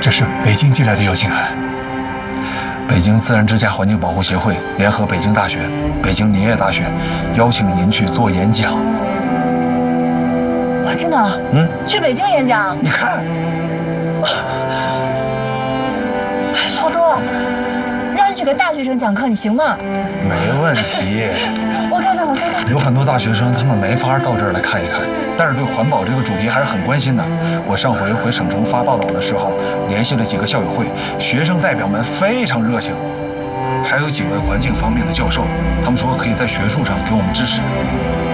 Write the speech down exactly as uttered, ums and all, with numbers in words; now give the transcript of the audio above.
这是北京寄来的邀请函。北京自然之家环境保护协会联合北京大学、北京林业大学，邀请您去做演讲。 哇，真的？嗯，去北京演讲？ 你看， 老东，让你去给大学生讲课，你行吗？ 没问题。 我看看，我看看。 有很多大学生，他们没法到这儿来看一看，但是对环保这个主题还是很关心的。我上回回省城发报道的时候，联系了几个校友会，学生代表们非常热情，还有几位环境方面的教授，他们说可以在学术上给我们支持。